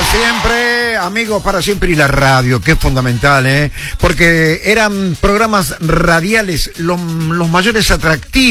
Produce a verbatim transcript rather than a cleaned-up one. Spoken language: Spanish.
siempre, amigos para siempre, y la radio, que es fundamental, ¿eh? Porque eran programas radiales los, los mayores atractivos.